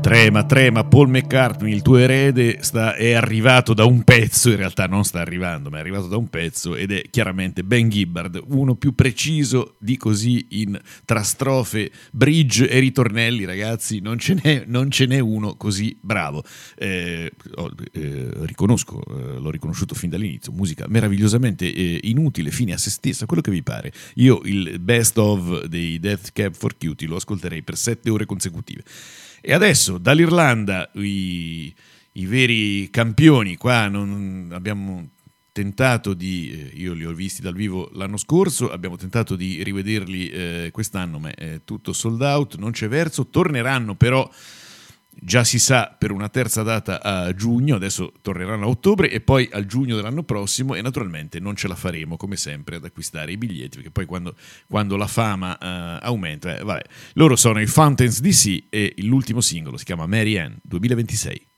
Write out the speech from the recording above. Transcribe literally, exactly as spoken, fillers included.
Trema, trema, Paul McCartney, il tuo erede, sta, è arrivato da un pezzo, in realtà non sta arrivando, ma è arrivato da un pezzo ed è chiaramente Ben Gibbard, uno più preciso di così in tra strofe, bridge e ritornelli, ragazzi, non ce n'è, non ce n'è uno così bravo. Eh, oh, eh, riconosco, eh, l'ho riconosciuto fin dall'inizio, musica meravigliosamente eh, inutile, fine a se stessa, quello che vi pare. Io il best of dei Death Cab for Cutie lo ascolterei per sette ore consecutive. E adesso dall'Irlanda i, i veri campioni, qua non abbiamo tentato di, io li ho visti dal vivo l'anno scorso, abbiamo tentato di rivederli eh, quest'anno, ma è tutto sold out, non c'è verso, torneranno però, già si sa, per una terza data a giugno, adesso torneranno a ottobre e poi al giugno dell'anno prossimo, e naturalmente non ce la faremo come sempre ad acquistare i biglietti, perché poi quando, quando la fama uh, aumenta, eh, vabbè. Loro sono i Fountains D C e l'ultimo singolo si chiama Mary Ann duemilaventisei.